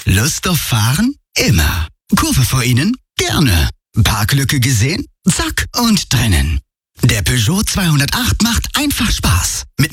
Lust auf Fahren? Immer. Kurve vor Ihnen? Gerne. Parklücke gesehen? Zack und drinnen. Der Peugeot 208 macht einfach Spaß. Mit